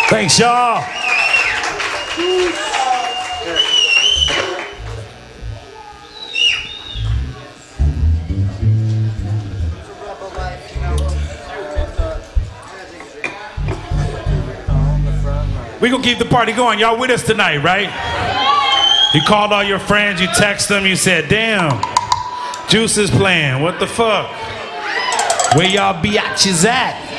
Thanks, y'all. We gonna keep the party going. Y'all with us tonight, right? You called all your friends, you text them, you said, damn, Juice is playing. What the fuck? Where y'all biatches at?